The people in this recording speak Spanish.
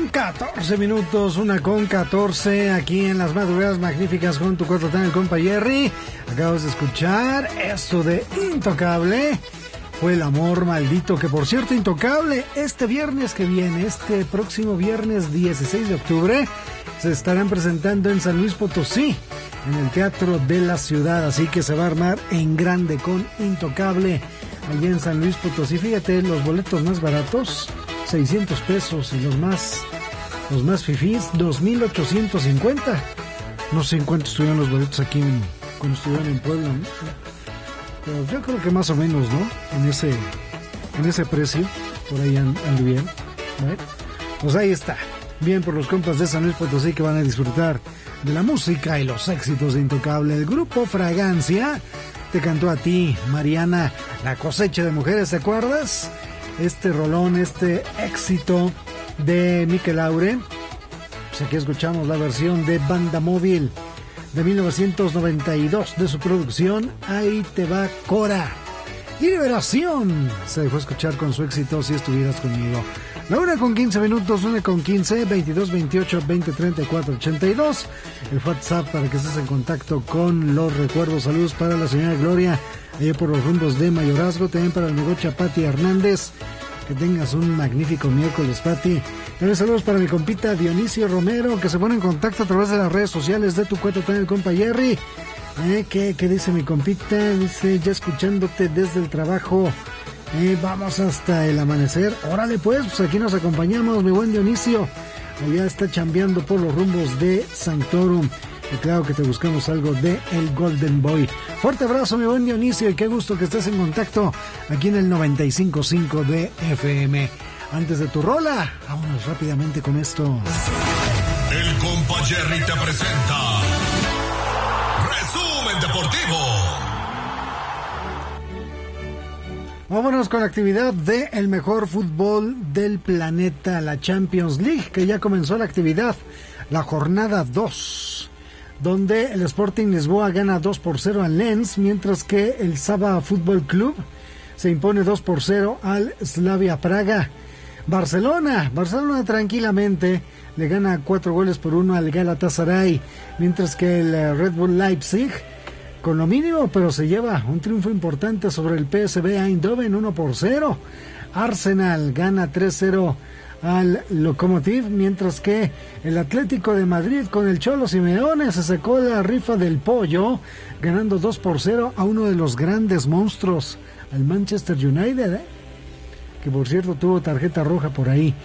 14 minutos, 1:14, aquí en las madrugadas magníficas con tu cuarto tan el compa Jerry. Acabas de escuchar esto de Intocable. Fue el amor maldito, que por cierto, Intocable, este viernes que viene, este próximo viernes 16 de octubre, se estarán presentando en San Luis Potosí, en el Teatro de la Ciudad, así que se va a armar en grande con Intocable, allá en San Luis Potosí. Fíjate, los boletos más baratos, 600 pesos, y los más fifís, 2,850. No sé en cuánto estuvieron los boletos aquí cuando estuvieron en Puebla, ¿no? Pero yo creo que más o menos, ¿no? En ese precio, por ahí anduvieron, ¿vale? Pues ahí está. Bien por los compas de San Luis Potosí, que van a disfrutar de la música y los éxitos de Intocable. El grupo Fragancia te cantó a ti, Mariana, La cosecha de mujeres, ¿te acuerdas? Este rolón, este éxito de Miquel Laure. Pues aquí escuchamos la versión de Banda Móvil de 1992 de su producción Ahí te va Cora. Y Liberación se dejó escuchar con su éxito Si estuvieras conmigo. La 1:15 minutos, 1:15, 22 28 20 34 82. El WhatsApp para que estés en contacto con los recuerdos. Saludos para la señora Gloria, allá por los rumbos de Mayorazgo. También para el negocio Pati Hernández. Que tengas un magnífico miércoles, Pati. También saludos para mi compita Dionisio Romero, que se pone en contacto a través de las redes sociales de tu cuento también el compa Jerry. ¿Qué dice mi compita? Dice, ya escuchándote desde el trabajo. Vamos hasta el amanecer. Órale pues aquí nos acompañamos, mi buen Dionisio. Allá está chambeando por los rumbos de Sanctorum. Y claro que te buscamos algo de El Golden Boy. Fuerte abrazo, mi buen Dionisio, y qué gusto que estés en contacto aquí en el 95.5 de FM. Antes de tu rola, vámonos rápidamente con esto. El compa Jerry te presenta Resumen Deportivo. Vámonos con la actividad de el mejor fútbol del planeta, la Champions League, que ya comenzó la actividad, la jornada 2, donde el Sporting Lisboa gana 2-0 al Lens, mientras que el Saba Fútbol Club se impone 2-0 al Slavia Praga. Barcelona tranquilamente le gana 4-1 al Galatasaray, mientras que el Red Bull Leipzig, con lo mínimo, pero se lleva un triunfo importante sobre el PSV Eindhoven 1-0. Arsenal gana 3-0 al Lokomotiv, mientras que el Atlético de Madrid con el Cholo Simeone se sacó la rifa del pollo, ganando 2-0 a uno de los grandes monstruos, al Manchester United, que por cierto tuvo tarjeta roja por ahí.